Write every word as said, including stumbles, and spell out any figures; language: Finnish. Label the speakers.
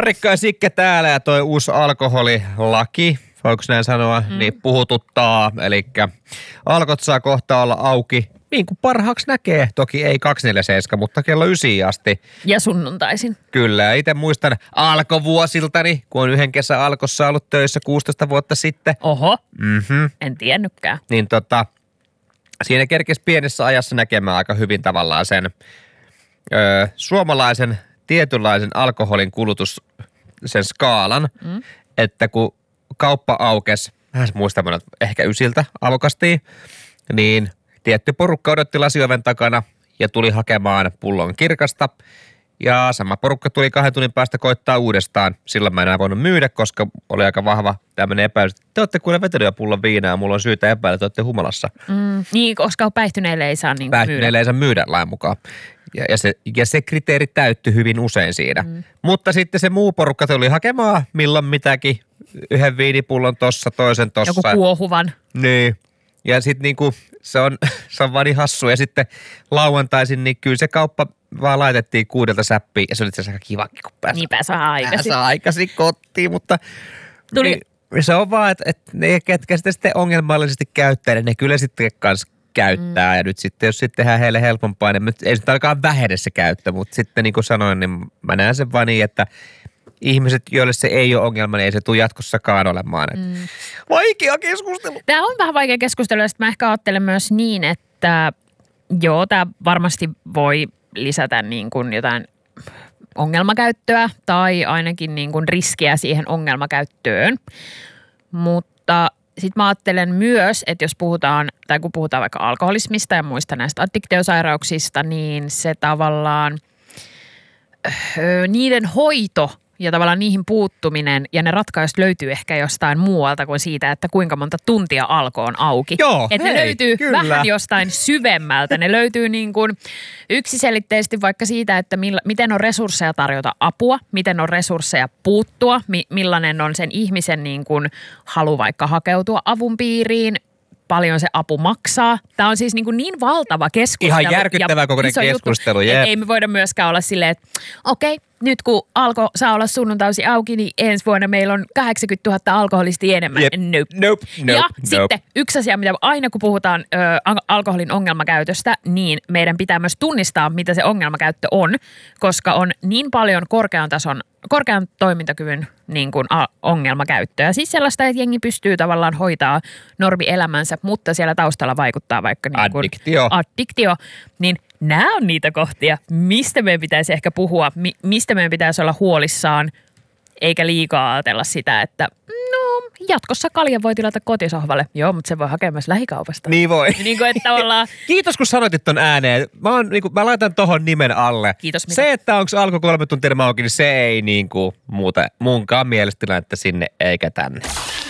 Speaker 1: Marikka ja Sikke täällä ja toi uusi alkoholilaki, voiko näin sanoa, mm. niin puhututtaa. Eli alkot saa kohta olla auki, niin kuin parhaaksi näkee. Toki ei kaksikymmentäneljä mutta kello yhdeksän asti.
Speaker 2: Ja sunnuntaisin.
Speaker 1: Kyllä, ja itse muistan alkovuosiltani, kun on yhden kesän alkossa ollut töissä kuusitoista vuotta sitten.
Speaker 2: Oho,
Speaker 1: mm-hmm.
Speaker 2: en tiennytkään.
Speaker 1: Niin tota, siinä kerkesi pienessä ajassa näkemään aika hyvin tavallaan sen ö, suomalaisen tietynlaisen alkoholin kulutus, sen skaalan, mm. että kun kauppa aukesi, vähän muistamana, että ehkä ysiltä aukastiin, niin tietty porukka odotti lasioven takana ja tuli hakemaan pullon kirkasta. Ja sama porukka tuli kahden tunnin päästä koittaa uudestaan. Silloin mä en enää voinut myydä, koska oli aika vahva tämmöinen epäilys. Te olette kuule vetänyt jo pullon viinaa, mulla on syytä epäillä, että olette humalassa.
Speaker 2: Mm, niin, koska päihtyneille ei saa niin
Speaker 1: Päihtyneille
Speaker 2: myydä.
Speaker 1: ei saa myydä lain mukaan. Ja, ja, se, ja se kriteeri täyttyi hyvin usein siinä. Mm. Mutta sitten se muu porukka tuli hakemaan milloin mitäkin. Yhden viinipullon tossa, toisen tossa.
Speaker 2: Joku kuohuvan.
Speaker 1: Niin. Ja sitten niinku se on, se on vaan niin hassu. Ja sitten lauantaisin, niin kyllä se kauppa vaan laitettiin kuudelta säppiin. Ja se oli itse asiassa aika kiva, kun pääsi.
Speaker 2: Niin pääsi aikaisin.
Speaker 1: Pääsi aikaisin kotiin, mutta
Speaker 2: Tuli.
Speaker 1: Niin, se on vaan, että, että ne, ketkä sitten, sitten ongelmallisesti käyttää, niin ne kyllä sitten kanssa käyttää. Mm. Ja nyt sitten, jos sitten tehdään heille helpompaa, niin ei sitten alkaa vähene se käyttö. Mutta sitten niin kuin sanoin, niin mä näen sen vaan niin, että ihmiset, joille se ei ole ongelma, niin ei se tule jatkossakaan olemaan. Mm. Vaikea keskustelu.
Speaker 2: Tämä on vähän vaikea keskustelu, ja sitten mä ehkä ajattelen myös niin, että joo, tämä varmasti voi lisätä niin kuin jotain ongelmakäyttöä tai ainakin niin kuin riskiä siihen ongelmakäyttöön. Mutta sitten mä ajattelen myös, että jos puhutaan, tai kun puhutaan vaikka alkoholismista ja muista näistä addiktiosairauksista, niin se tavallaan öö, niiden hoito ja tavallaan niihin puuttuminen ja ne ratkaisut löytyy ehkä jostain muualta kuin siitä, että kuinka monta tuntia alko on auki.
Speaker 1: Joo,
Speaker 2: että
Speaker 1: hei,
Speaker 2: ne löytyy
Speaker 1: kyllä.
Speaker 2: vähän jostain syvemmältä. Ne löytyy niin kuin yksiselitteisesti vaikka siitä, että milla, miten on resursseja tarjota apua, miten on resursseja puuttua, mi, millainen on sen ihmisen niin kuin halu vaikka hakeutua avun piiriin, paljon se apu maksaa. Tämä on siis niin, kuin niin valtava keskustelu.
Speaker 1: Ihan järkyttävä kokoinen keskustelu,
Speaker 2: juttu,
Speaker 1: yep.
Speaker 2: Ei me voida myöskään olla silleen, että okei, okay, nyt kun alko saa olla sunnuntausi auki, niin ensi vuonna meillä on kahdeksankymmentätuhatta alkoholistia enemmän.
Speaker 1: Yep.
Speaker 2: Nope.
Speaker 1: Nope. Nope.
Speaker 2: Ja
Speaker 1: nope.
Speaker 2: sitten yksi asia, mitä aina kun puhutaan ö, alkoholin ongelmakäytöstä, niin meidän pitää myös tunnistaa, mitä se ongelmakäyttö on, koska on niin paljon korkean tason, korkean toimintakyvyn niin kuin a, ongelmakäyttöä. Siis sellaista, että jengi pystyy tavallaan hoitaa normielämänsä, mutta siellä taustalla vaikuttaa vaikka niin kuin
Speaker 1: addiktio.
Speaker 2: addiktio, niin nämä on niitä kohtia, mistä meidän pitäisi ehkä puhua, mi- mistä meidän pitäisi olla huolissaan, eikä liikaa ajatella sitä, että no jatkossa kaljan voi tilata kotisohvalle. Joo, mutta se voi hakea myös lähikaupasta.
Speaker 1: Niin voi.
Speaker 2: Niin kuin, että tavallaan...
Speaker 1: Kiitos, kun sanoitit ton ääneen. Mä, oon, niin kuin, mä laitan tohon nimen alle.
Speaker 2: Kiitos, Mika.
Speaker 1: Se, että onko alko kolme tuntia auki, niin se ei niin kuin, muuta munkaan mielestä, että sinne eikä tänne.